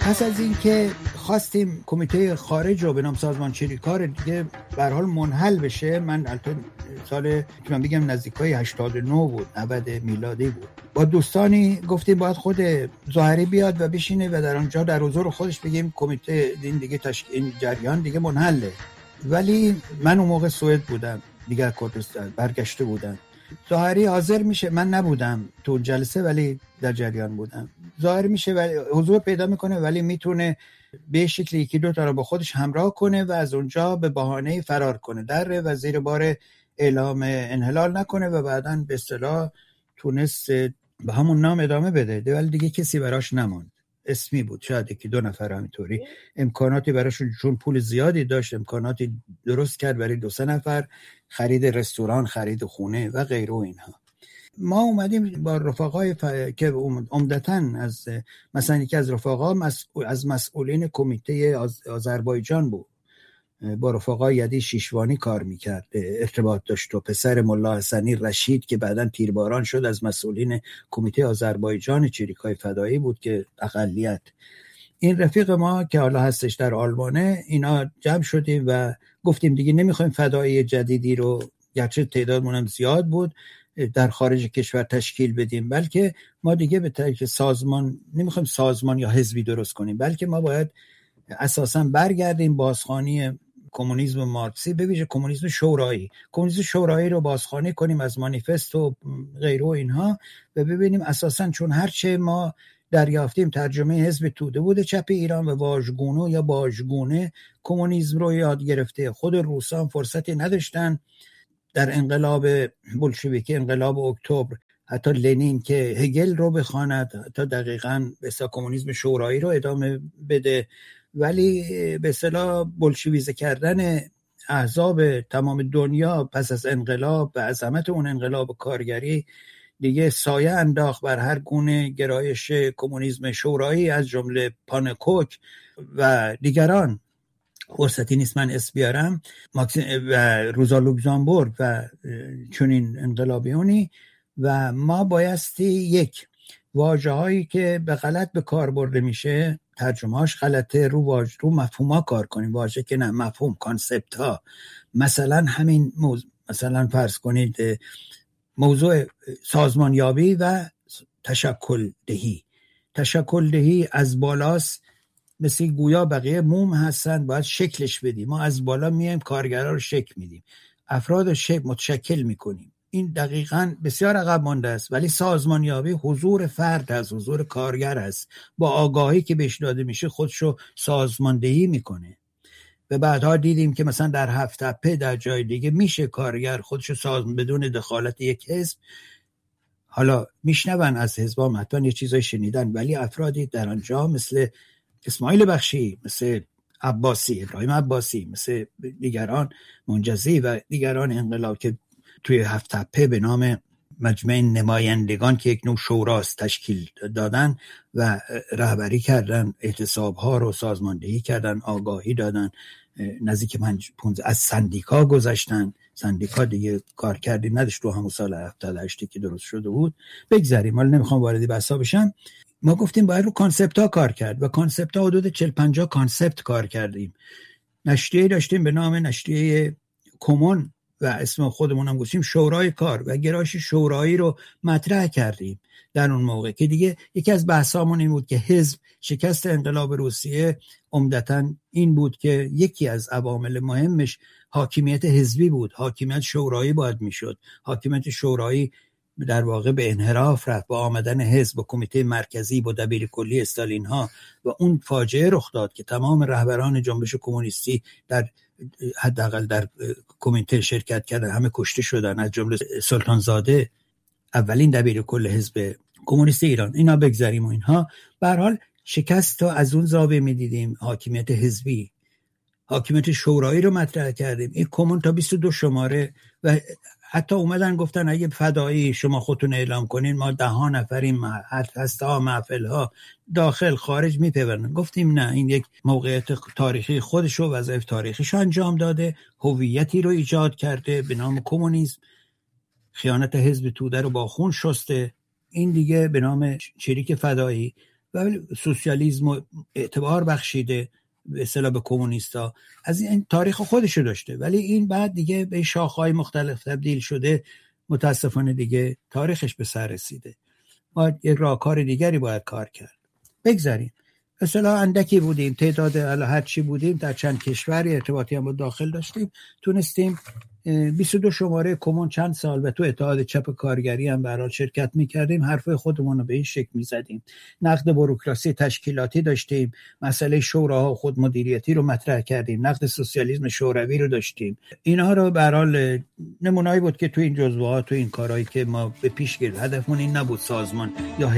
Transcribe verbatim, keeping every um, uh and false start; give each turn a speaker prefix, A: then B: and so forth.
A: پس از این که خواستیم کمیته خارج رو به نام سازمان چریکار دیگه به هر حال منحل بشه، من البته سال که من بگم نزدیکای هشتاد و نه بود، نود میلادی بود، با دوستانی گفتیم باید خود ظاهری بیاد و بشینه و در آنجا در حضور خودش بگیم کمیته این دیگه تشکیل این جریان دیگه منحله. ولی من اون موقع سوئد بودم، دیگه کردستان برگشته بودم. ظاهری حاضر میشه، من نبودم تو جلسه ولی در جریان بودم، ظاهر میشه ولی حضور پیدا میکنه، ولی میتونه به شکلی یکی دو تا رو با خودش همراه کنه و از اونجا به بهانه فرار کنه، در و زیر بار اعلام انحلال نکنه و بعداً به اصطلاح تونست به همون نام ادامه بده، ولی دیگه کسی براش نموند. اسمی بود، شاید یکی دو نفر همینطوری، امکاناتی براشون چون پول زیادی داشت امکاناتی درست کرد برای دو سه نفر، خرید رستوران، خرید خونه و غیره و اینها. ما اومدیم با رفقای ف... که عمدتاً از مثلا یکی از رفقا مسئول... از مسئولین کمیته آز... آذربایجان بود، با رفقای یدی شیشوانی کار میکرد، ارتباط داشت، و پسر ملا حسنی رشید که بعداً تیرباران شد از مسئولین کمیته آذربایجان چریکای فدایی بود که اقلیت. این رفیق ما که حالا هستش در آلمانه، اینا جمع شدیم و گفتیم دیگه نمیخوایم فدایی جدیدی رو، گرچه تعدادمون هم زیاد بود، در خارج کشور تشکیل بدیم، بلکه ما دیگه به طریق سازمان نمیخوایم سازمان یا حزبی درست کنیم، بلکه ما باید اساساً برگردیم بازخوانی کمونیسم مارکسی، به ویژه کمونیسم شورایی، کمونیسم شورایی رو بازخوانی کنیم از مانیفست و غیره و اینها، و ببینیم اساساً چون هرچه ما دریافتیم ترجمه حزب توده بوده چپ ایران و واژگونه یا باژگونه کمونیسم رو یاد گرفته. خود روسان فرصتی نداشتن در انقلاب بولشویکی، انقلاب اکتبر، حتی لنین که هگل رو بخواند، تا دقیقاً به اصطلاح کمونیسم شورایی رو ادامه بده، ولی به اصطلاح بولشویزه کردن احزاب تمام دنیا پس از انقلاب و عظمت اون انقلاب کارگری دیگه سایه انداخت بر هر گونه گرایش کمونیسم شورایی، از جمله پانکوک و دیگران. فرصتی نیست من اسم بیارم، و روزا لوکزامبورگ و چنین انقلابیونی. و ما بایستی یک واژه هایی که به غلط به کار برده میشه، ترجمهاش غلطه، رو واژه رو مفهوم ها کار کنیم، واژه که نه، مفهوم، کانسپت ها. مثلا همین موضوع، مثلا فرض کنید موضوع سازمانیابی و تشکل دهی. تشکل دهی از بالاست، مثل گویا بقیه موم هستن، باید شکلش بدیم. ما از بالا میایم کارگرها رو شکل میدیم، افراد رو شکل متشکل میکنیم. این دقیقاً بسیار عقب مانده است. ولی سازمانیابی حضور فرد است، حضور کارگر است، با آگاهی که بهش داده میشه خودشو سازماندهی میکنه. و بعدها دیدیم که مثلا در هفت تپه در جای دیگه میشه کارگر خودشو سازمان بدون دخالت یک حزب. حالا میشنون از حزبا، حتما یه چیزای شنیدن، ولی افرادی در آنجا مثل اسماعیل بخشی، مثل عباسی، ابراهیم عباسی، مثل دیگران، منجزی و دیگران انقلاب که توی هفت تپه به نام مجمع نمایندگان که یک نوع شوراست تشکیل دادن و رهبری کردن، اعتصاب‌ها رو سازماندهی کردن، آگاهی دادن، نزدیک من از سندیکا گذاشتن. سندیکا دیگه کار کردی نداشت رو همون سال هفتاد و هشت که درست شده بود. بگذاریم، حالا نمیخوام واردی بحثا بشم. ما گفتیم باید رو کانسپت ها کار کرد و کانسپت ها حدود چهل پنجاه کانسپت کار کردیم. نشریه داشتیم به نام نشریه کمون و اسم خودمون هم گذاشتیم شورای کار، و گرایش شورایی رو مطرح کردیم در اون موقع که دیگه یکی از بحثامون این بود که حزب، شکست انقلاب روسیه عمدتاً این بود که یکی از عوامل مهمش حاکمیت حزبی بود. حاکمیت شورایی باید میشد. حاکمیت شورایی در واقع به انحراف رفت با آمدن حزب و کمیته مرکزی با دبیر کلی استالین ها، و اون فاجعه رخ داد که تمام رهبران جنبش کمونیستی در حداقل در کمیته شرکت کردن، همه کشته شدن، از جمله سلطانزاده، اولین دبیر کل حزب کمونیست ایران. اینا بگذاریم و اینها. به هر حال شکست تا از اون زاویه می‌دیدیم، حاکمیت حزبی، حاکمیت شورایی رو مطرح کردیم. این کمون تا بیست و دو شماره، و حتی اومدن گفتن اگه فدایی شما خودتون اعلام کنین ما ده ها نفریم، هسته ها، محفل ها، داخل خارج میپیوندن. گفتیم نه، این یک موقعیت تاریخی خودشو، وظایف تاریخیشو انجام داده، هویتی رو ایجاد کرده به نام کمونیسم، خیانت حزب توده رو با خون شسته. این دیگه به نام چریک فدایی ولی سوسیالیسم اعتبار بخشیده به اصطلاح به کمونیستا، از این تاریخ خودشو داشته، ولی این بعد دیگه به شاخه‌های مختلف تبدیل شده، متاسفانه دیگه تاریخش به سر رسیده. باید یک راهکار دیگری باید کار کرد. بگذاریم مثلا اندکی بودیم، تعداد الا هر چی بودیم، در چند کشوری ارتباطی هم با داخل داشتیم، تونستیم بیست و دو شماره کمون چند سال و تو اتحاد چپ کارگری هم برای شرکت میکردیم، حرفای خودمون رو به این شکل میزدیم، نقد بوروکراسی تشکیلاتی داشتیم، مسئله شوراها و خود مدیریتی رو مطرح کردیم، نقد سوسیالیسم شوروی رو داشتیم. اینها رو به هر حال نمونه‌ای بود که تو این جزوه ها، تو این کارهایی که ما به پیش گرفتیم، هدفمون این نبود سازمان یا